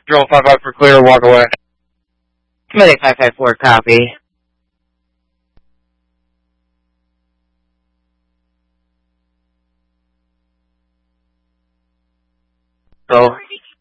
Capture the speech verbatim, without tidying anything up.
Drill five five for clear, walk away. Committee five five four, copy. Go.